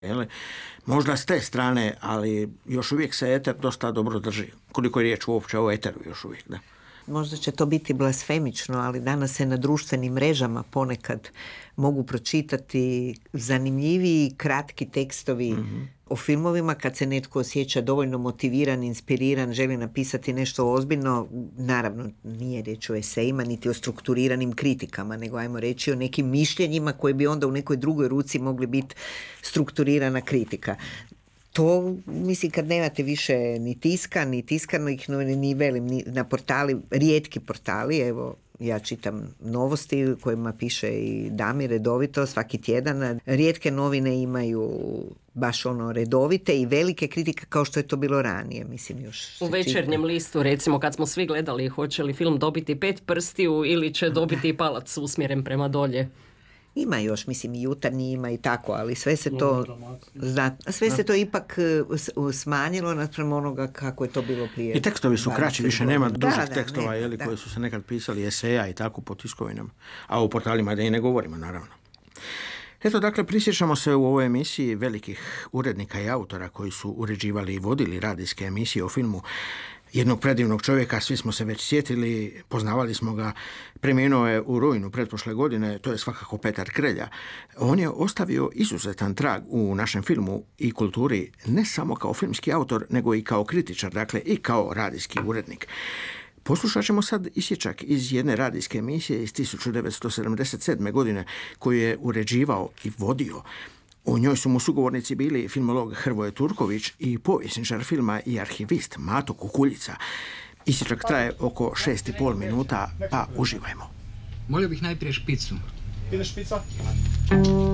Možda s te strane, ali još uvijek se eter dosta dobro drži. Koliko je riječ uopće o eteru još uvijek, da. Možda će to biti blasfemično, ali danas se na društvenim mrežama ponekad mogu pročitati zanimljiviji, kratki tekstovi o filmovima kad se netko osjeća dovoljno motiviran, inspiriran, želi napisati nešto ozbiljno. Naravno, nije riječ o esejima, niti o strukturiranim kritikama, nego ajmo reći o nekim mišljenjima koje bi onda u nekoj drugoj ruci mogli biti strukturirana kritika. To, mislim, kad nemate više ni tiska, ni tiskanih, ni velim, ni na portali, rijetki portali, evo, ja čitam Novosti kojima piše i Damir redovito, svaki tjedan. Rijetke novine imaju baš ono redovite i velike kritike kao što je to bilo ranije, mislim još. U Večernjem listu, recimo, kad smo svi gledali hoće li film dobiti 5 prstiju ili će dobiti palac usmjeren prema dolje. Ima još, mislim, i Jutarnji ima i tako, ali sve se to sve se to ipak smanjilo naspram onoga kako je to bilo prije. I tekstovi su kraći, više nema dužih tekstova koji su se nekad pisali, eseja i tako po tiskovinama. A u portalima da i ne govorimo, naravno. Eto, dakle, prisjećamo se u ovoj emisiji velikih urednika i autora koji su uređivali i vodili radijske emisije o filmu. Jednog predivnog čovjeka, svi smo se već sjetili, poznavali smo ga, preminuo je u rujnu pretprošle godine, to je svakako Petar Krelja. On je ostavio izuzetan trag u našem filmu i kulturi, ne samo kao filmski autor, nego i kao kritičar, dakle i kao radijski urednik. Poslušat ćemo sad isječak iz jedne radijske emisije iz 1977. godine koju je uređivao i vodio. U njoj su mu sugovornici bili filmolog Hrvoje Turković i povjesničar filma i arhivist Mato Kukuljica. Isječak traje oko 6,5 minuta, pa uživajmo. Molio bih najprije špicu. Ide špica?